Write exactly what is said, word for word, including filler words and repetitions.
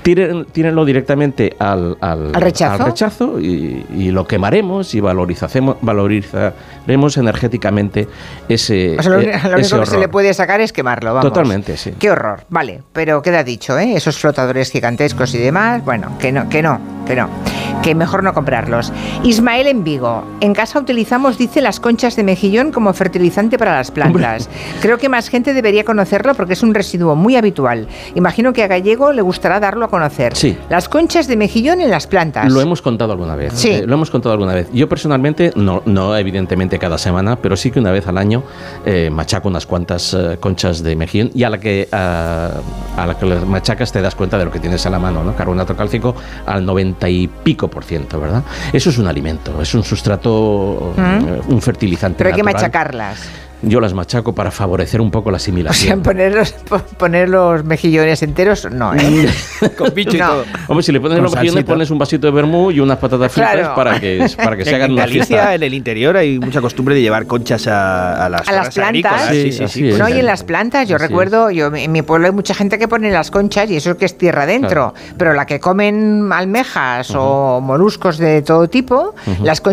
Tíren, tírenlo directamente al, al, ¿Al rechazo, al rechazo y, y lo quemaremos y valorizaremos, valorizaremos energéticamente ese, o sea, lo, eh, lo ese único que se le puede sacar es quemarlo, vamos. Totalmente, sí. Qué horror, vale, pero queda dicho, ¿eh? Esos flotadores gigantescos y demás, bueno, que no, que no, que no, que mejor no comprarlos. Ismael en Vigo, en casa utilizamos, dice, las conchas de mejillón como fertilizante para las plantas. Hombre. Creo que más gente debería conocerlo porque es un residuo muy habitual. Imagino que a Gallego le gustará darlo a conocer. Sí. Las conchas de mejillón en las plantas. Lo hemos contado alguna vez. Sí. Eh, lo hemos contado alguna vez. Yo personalmente, no, no evidentemente cada semana, pero sí que una vez al año eh, machaco unas cuantas eh, conchas de mejillón y a la que a, a la que las machacas te das cuenta de lo que tienes a la mano, ¿no? Carbonato cálcico al noventa y pico por ciento, ¿verdad? Eso es un alimento, es un sustrato, ¿Mm? un fertilizante Pero hay natural. que machacarlas. Yo las machaco para favorecer un poco la asimilación. O sea, poner los, poner los mejillones enteros, no, ¿eh? Con pincho y no. todo. Hombre, si le pones Con los mejillones, salsita. pones un vasito de vermú y unas patatas fritas Claro. para que, para que se hagan En una Galicia, fiesta. en el interior, hay mucha costumbre de llevar conchas a, a las, A las zonas plantas. agrícolas. Sí, Sí, sí, así sí. es. No, y en las plantas, yo Así recuerdo, yo en mi pueblo hay mucha gente que pone las conchas y eso es que es tierra adentro, Claro. pero la que comen almejas uh-huh. o moluscos de todo tipo, uh-huh. las conchas